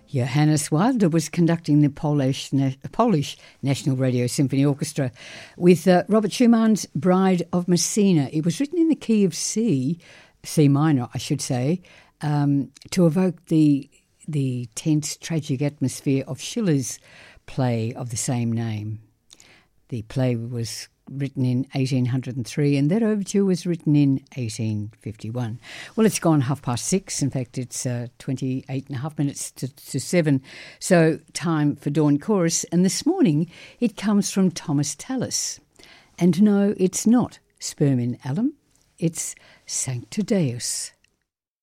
Johannes Wilder was conducting the Polish National Radio Symphony Orchestra with Robert Schumann's Bride of Messina. It was written in the key of C minor, I should say, to evoke the tense, tragic atmosphere of Schiller's play of the same name. The play was written in 1803 and that overture was written in 1851. Well, it's gone 6:30. In fact, it's 28 and a half minutes to 7. So time for Dawn Chorus. And this morning it comes from Thomas Tallis. And no, it's not Sperm in Alum. It's Sancta Deus.